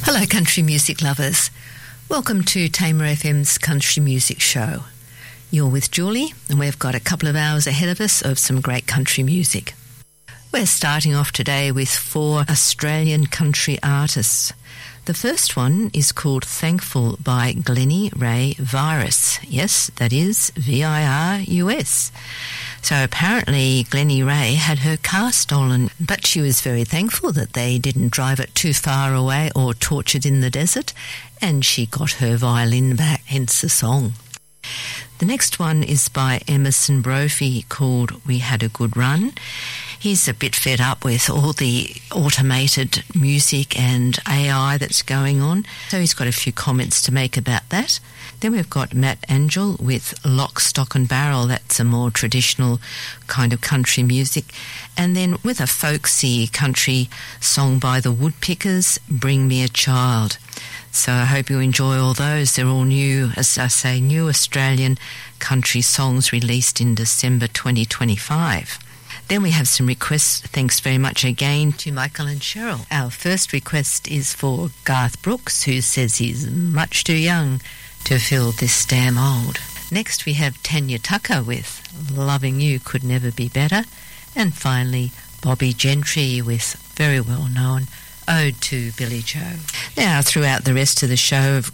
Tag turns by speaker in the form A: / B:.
A: Hello, country music lovers. Welcome to Tamer FM's Country Music Show. You're with Julie, and we've got a couple of hours ahead of us of some great country music. We're starting off today with 4 Australian country artists. The first one is called Thankful by Glennie Ray Virus. Yes, that is V-I-R-U-S. So apparently Glennie Ray had her car stolen, but she was very thankful that they didn't drive it too far away or torch it in the desert, and she got her violin back, hence the song. The next one is by Emerson Brophy called We Had a Good Run. He's a bit fed up with all the automated music and AI that's going on, so he's got a few comments to make about that. Then we've got Matt Angel with Lock, Stock and Barrel. That's a more traditional kind of country music. And then with a folksy country song by the Woodpickers, Bring Me a Child. So I hope you enjoy all those. They're all new, as I say, new Australian country songs released in December 2025. Then we have some requests. Thanks very much again to Michael and Cheryl. Our first request is for Garth Brooks, who says he's much too young to feel this damn old. Next we have Tanya Tucker with Loving You Could Never Be Better. And finally Bobby Gentry with very well known Ode to Billy Joe. Now throughout the rest of the show, of